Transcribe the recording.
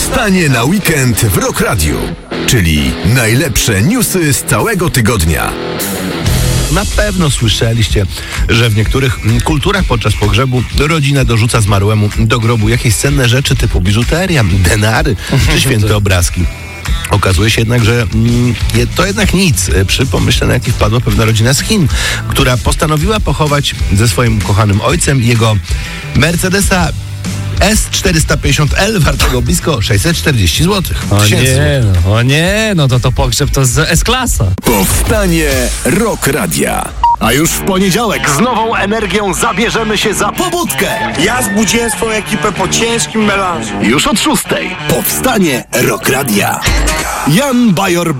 Powstanie na weekend w Rock Radiu, czyli najlepsze newsy z całego tygodnia. Na pewno słyszeliście, że w niektórych kulturach podczas pogrzebu rodzina dorzuca zmarłemu do grobu jakieś cenne rzeczy typu biżuteria, denary czy święte obrazki. Okazuje się jednak, że to jednak nic. Przy pomyśle, na jaki wpadła pewna rodzina z Chin, która postanowiła pochować ze swoim ukochanym ojcem jego Mercedesa S450L wartego blisko 640 zł. O nie, to pogrzeb to z S-klasa. Powstanie Rock Radia. A już w poniedziałek z nową energią zabierzemy się za pobudkę. Ja zbudziłem swoją ekipę po ciężkim melanżu. Już od 6:00. Powstanie Rock Radia. Jan Bajor